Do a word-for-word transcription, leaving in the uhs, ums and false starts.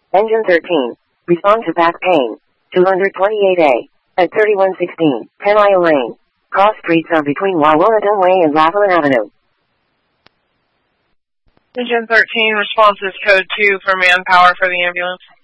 Engine thirteen. Respond to back pain. two twenty-eight A. At thirty-one sixteen, Penn Isle Lane. Cross streets are between Wawuladun Way and Lavalin Avenue. Engine thirteen, response is code two for manpower for the ambulance.